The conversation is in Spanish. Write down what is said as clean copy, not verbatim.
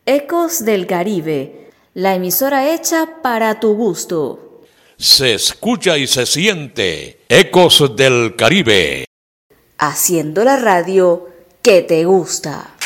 Ecos del Caribe, la emisora hecha para tu gusto. Se escucha y se siente Ecos del Caribe. Haciendo la radio que te gusta.